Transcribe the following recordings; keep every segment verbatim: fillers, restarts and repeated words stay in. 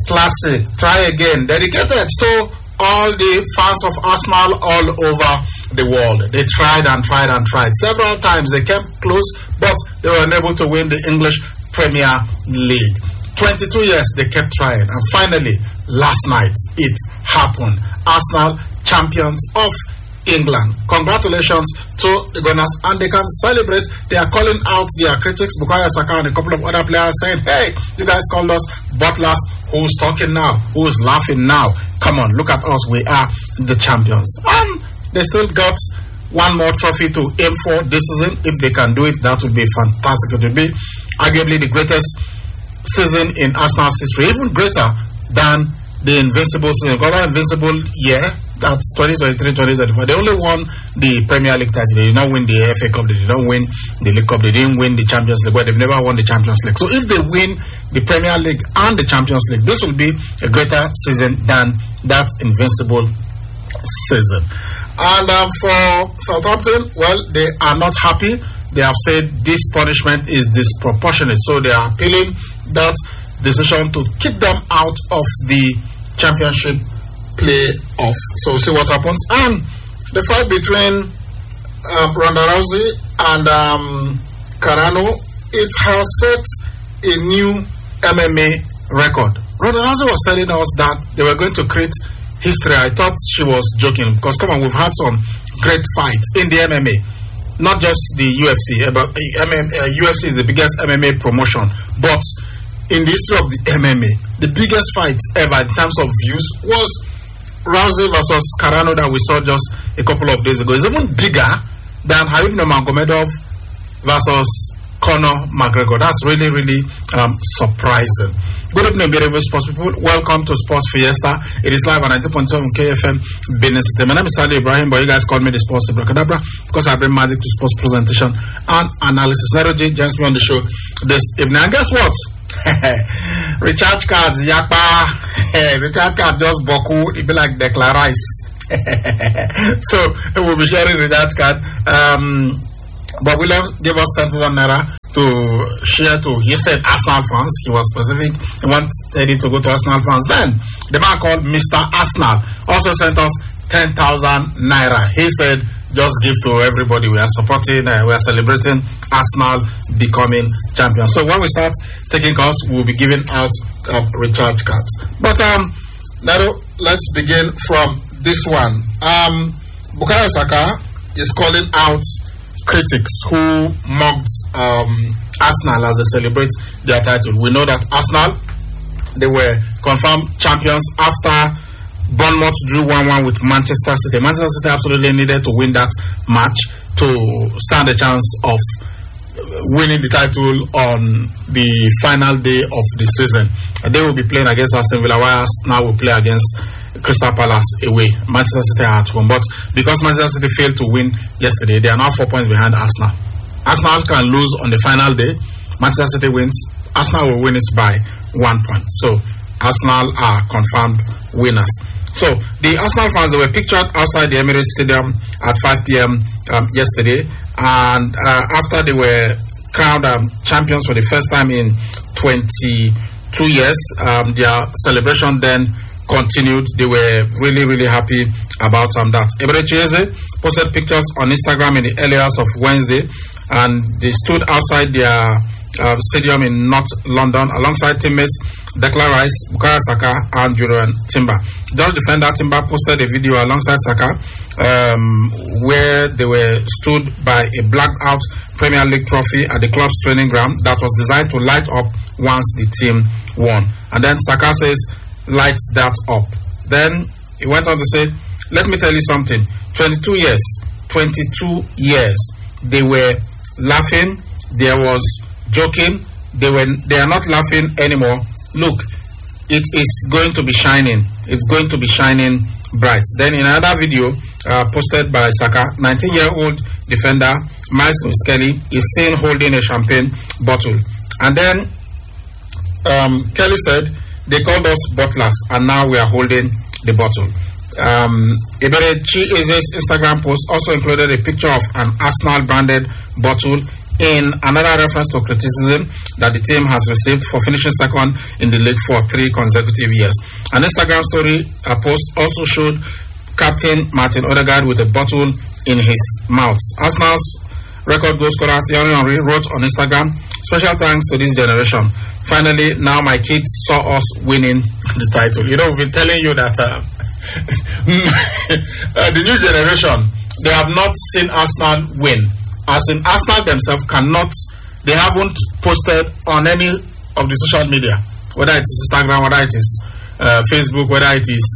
classic, try again, dedicated to all the fans of Arsenal all over the world. They tried and tried and tried. Several times they came close, but they were unable to win the English Premier League. twenty-two years they kept trying, and finally, last night, it happened. Arsenal, champions of England. Congratulations to the Gunners, and they can celebrate. They are calling out their critics, Bukayo Saka and a couple of other players, saying, hey, you guys called us butlers. Who's talking now? Who's laughing now? Come on, look at us. We are the champions. And they still got one more trophy to aim for this season. If they can do it, that would be fantastic. It would be arguably the greatest season in Arsenal's history, even greater than the invincible season. Because that invincible year, that's twenty twenty-three twenty twenty-four, they only won the Premier League title. They did not win the F A Cup. They did not win the League Cup. They didn't win the Champions League. Well, they've never won the Champions League. So if they win the Premier League and the Champions League, this will be a greater season than that invincible season. And um, for Southampton, well, they are not happy. They have said this punishment is disproportionate. So they are appealing that decision to kick them out of the Championship play-off. So we'll see what happens. And the fight between um, Ronda Rousey and um, Carano, it has set a new M M A record. Ronda Rousey was telling us that they were going to create history. I thought she was joking, because come on, we've had some great fights in the M M A, not just the U F C. But M M A, uh, U F C is the biggest M M A promotion, but in the history of the M M A, the biggest fight ever in terms of views was Rousey versus Carano that we saw just a couple of days ago. It's even bigger than Khabib Nurmagomedov versus Conor McGregor. That's really, really um, surprising. Good evening, beautiful sports people. Welcome to Sports Fiesta. It is live on ninety point seven K F M Benin City. My name is Ali Ibrahim, but you guys call me the Sports Abracadabra because I bring magic to sports presentation and analysis. Nero J joins me on the show this evening. And guess what? Recharge cards, Yakpa. Recharge card just boku. It be like Declan Rice. So we'll be sharing recharge card. Um, but William gave us ten thousand naira to share to, he said, Arsenal fans. He was specific. He wanted it to go to Arsenal fans. Then the man called Mister Arsenal also sent us ten thousand naira. He said, just give to everybody. We are supporting, uh, we are celebrating Arsenal becoming champions. So when we start taking calls, we'll be giving out uh, recharge cards. But um, now let's begin from this one. Um, Bukayo Saka is calling out critics who mocked um, Arsenal as they celebrate their title. We know that Arsenal, they were confirmed champions after Bournemouth drew one one with Manchester City. Manchester City absolutely needed to win that match to stand a chance of winning the title on the final day of the season. They will be playing against Aston Villa, while now will play against Crystal Palace away. Manchester City are at home. But because Manchester City failed to win yesterday, they are now four points behind Arsenal. Arsenal can lose on the final day. Manchester City wins. Arsenal will win it by one point. So Arsenal are confirmed winners. So the Arsenal fans, they were pictured outside the Emirates Stadium at five p.m. Um, yesterday, and uh, after they were crowned um, champions for the first time in twenty-two years, um, their celebration then continued. They were really, really happy about um, that. Eberechi posted pictures on Instagram in the early hours of Wednesday, and they stood outside their uh, stadium in North London alongside teammates Declan Rice, Bukayo Saka, and Jurriën Timber. Dutch defender Timber posted a video alongside Saka um, where they were stood by a blacked out Premier League trophy at the club's training ground that was designed to light up once the team won. And then Saka says, light that up. Then he went on to say, let me tell you something. twenty-two years, twenty-two years, they were laughing, there was joking, they were they are not laughing anymore. Look, it is going to be shining. It's going to be shining bright. Then in another video uh, posted by Saka, nineteen-year-old defender Miles Kelly is seen holding a champagne bottle. And then um, Kelly said, they called us butlers and now we are holding the bottle. Um, Eberechi Eze's Instagram post also included a picture of an Arsenal branded bottle in another reference to criticism that the team has received for finishing second in the league for three consecutive years. An Instagram story a post also showed Captain Martin Odegaard with a bottle in his mouth. Arsenal's record goal scorer Thierry Henry wrote on Instagram, "Special thanks to this generation. Finally, now my kids saw us winning the title." You know, we've been telling you that uh, uh, the new generation, they have not seen Arsenal win. As in, Arsenal themselves cannot, they haven't posted on any of the social media, whether it is Instagram, whether it is uh, Facebook, whether it is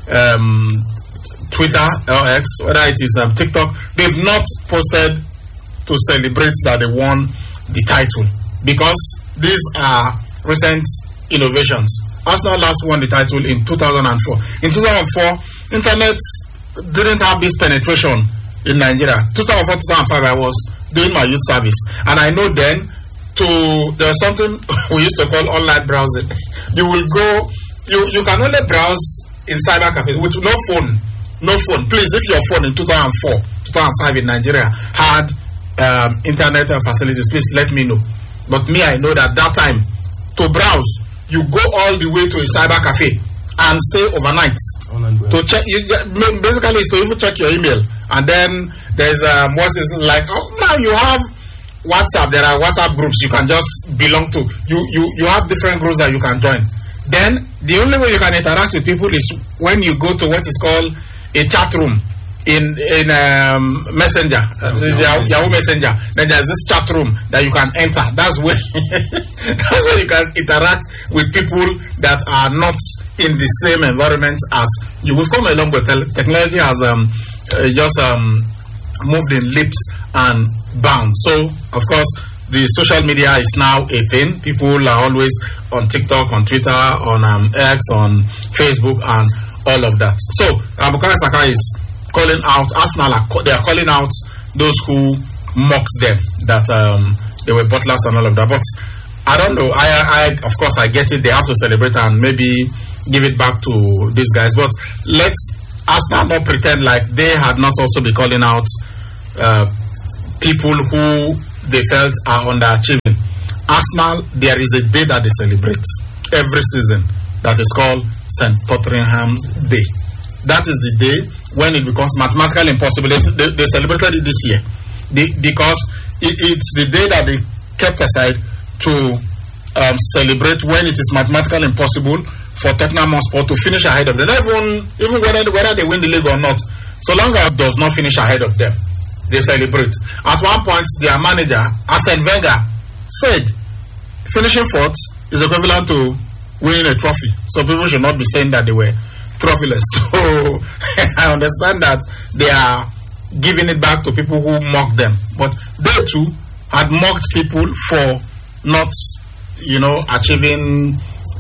um, Twitter or X, whether it is um, TikTok. They've not posted to celebrate that they won the title, because these are recent innovations. Arsenal last won the title in two thousand four. In two thousand four, internet didn't have this penetration in Nigeria. two thousand four, two thousand five, I was doing my youth service, and I know then to there's something we used to call online browsing. You will go, you you can only browse in cyber cafes with no phone, no phone. Please, if your phone in two thousand four, two thousand five in Nigeria had um, internet and facilities, please let me know. But me, I know that that time to browse, you go all the way to a cyber cafe and stay overnight to check. You, basically, it's to even check your email. And then there's um, what's it like? Oh, now you have WhatsApp. There are WhatsApp groups you can just belong to. You you you have different groups that you can join. Then the only way you can interact with people is when you go to what is called a chat room in in um, Messenger, uh, Yahoo, Yahoo Messenger. Then there's this chat room that you can enter. That's where that's where you can interact with people that are not in the same environment as you. We've come a long way. Technology has um. Uh, just um, moved in leaps and bounds. So, of course, the social media is now a thing. People are always on TikTok, on Twitter, on um, X, on Facebook, and all of that. So, uh, Bukayo Saka is calling out, Arsenal, are, they are calling out those who mocked them, that um, they were butlers and all of that. But I don't know. I, I, of course, I get it. They have to celebrate and maybe give it back to these guys. But let's Arsenal not pretend like they had not also be calling out uh, people who they felt are underachieving. Arsenal, there is a day that they celebrate every season that is called Saint Tottenham's Day. That is the day when it becomes mathematically impossible. They, they, they celebrated it this year they, because it, it's the day that they kept aside to um, celebrate when it is mathematically impossible for Tottenham Hotspur to finish ahead of them. Even, even whether, whether they win the league or not, so long as it does not finish ahead of them, they celebrate. At one point, their manager, Arsene Wenger, said finishing fourth is equivalent to winning a trophy. So people should not be saying that they were trophyless. So I understand that they are giving it back to people who mocked them. But they too had mocked people for not, you know, achieving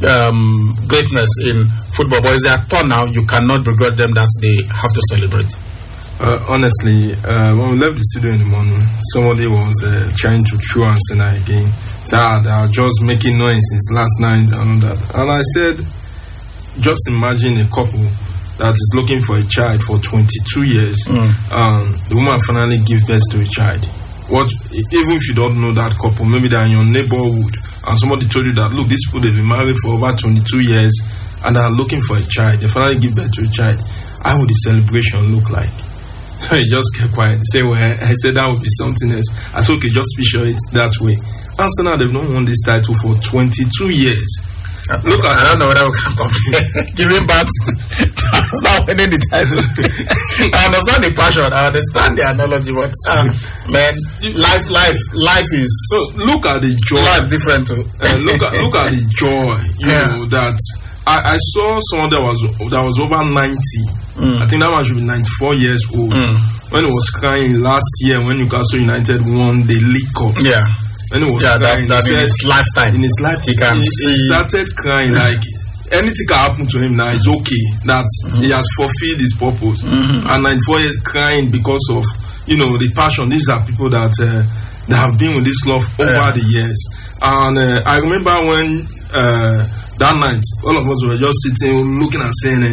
Um, greatness in football, but it's their turn now. You cannot regret them that they have to celebrate. Uh, honestly, uh, when we left the studio in the morning, somebody was uh, trying to throw Arsenal again. So, ah, they are just making noise since last night and all that. And I said, just imagine a couple that is looking for a child for twenty-two years. Mm. Um, the woman finally gives birth to a child. What, even if you don't know that couple, maybe they are in your neighborhood, and somebody told you that, look, these people, they've been married for over twenty-two years and are looking for a child. They finally give birth to a child. How would the celebration look like? So he just kept quiet. He said, well, I said that would be something else. I said, okay, just picture it that way. Arsenal, they've not won this title for twenty-two years. Look, I don't know whether we can compare. Giving back not winning the title. I understand the passion. I understand the analogy, but uh, man, life, life, life is. So look at the joy. Life different too. Uh, look at look at the joy. You yeah. know that I, I saw someone that was that was over ninety. Mm. I think that man should be ninety-four years old. Mm. When he was crying last year when Newcastle United won the League Cup. Yeah. When he was yeah, crying, that, that he in said, his lifetime, in his life, he can he, see. He started crying like anything can happen to him now. It's okay that mm-hmm. he has fulfilled his purpose. Mm-hmm. And ninety-four years crying because of, you know, the passion. These are people that uh, that have been with this club over yeah. the years. And uh, I remember when uh, that night, all of us were just sitting, looking and saying, uh,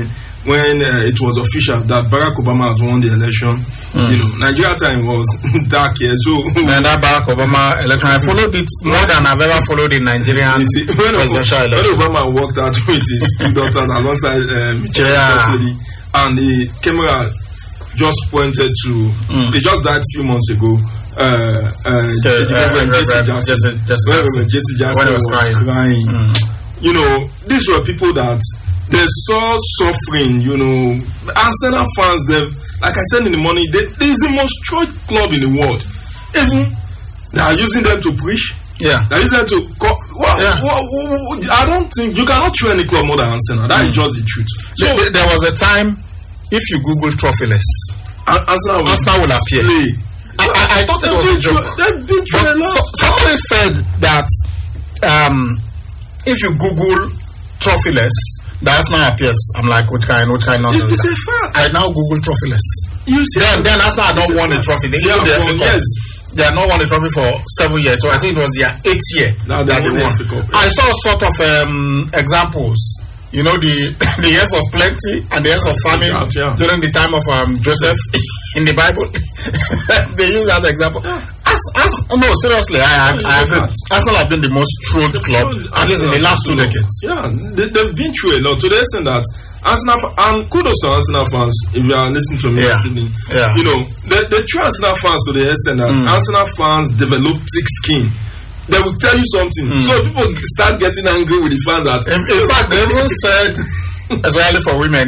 when uh, it was official that Barack Obama has won the election. Mm. You know, Nigeria time was dark here, so and that Barack Obama election, I followed it more than I've ever followed in Nigerian see, when presidential Obama, election. When Obama walked out with his two daughters alongside uh, Michelle yeah. Lady, and the camera just pointed to, mm. they just died a few months ago. Uh, uh, the, uh, Jesse Jackson, when Jesse Jackson was, was crying. crying. Mm. You know, these were people that they saw suffering. You know, Arsenal fans, they, like I said in the morning, they, they is the most true club in the world. Even they are using them to preach. Yeah, they are using them to. Co- well, yeah. well, well, well, I don't think you cannot throw any club more than Arsenal. That mm. is just the truth. So there, there was a time, if you Google trophyless, Arsenal will, Arsenal will appear. Play. I, I, I thought it was a joke. They've been through a lot. So, somebody said that um, if you Google trophyless, the Arsenal appears. I'm like, which kind, which kind of nonsense? It's a fact. I now Google trophyless. You see, then, then Arsenal had not won a trophy. They even the F A Cup. Yes. They had not won a trophy for seven years. So I think it was their eighth year now that they won. Cup, yeah. I saw sort of um, examples. You know, the the years of plenty and the years of famine yeah, yeah. during the time of um, Joseph in the Bible. They use that example. As, as, no, seriously, I, I, I agree. Arsenal have been the most trolled club, at least in the last two decades. Yeah, they, they've been through a lot. To the extent that Arsenal, and kudos to Arsenal fans, if you are listening to me yeah. listening, yeah. you know, they, they true Arsenal fans to the extent that mm. Arsenal fans develop thick skin. They will tell you something. Mm. So people start getting angry with the fans that... In, in fact, they even said, especially for women,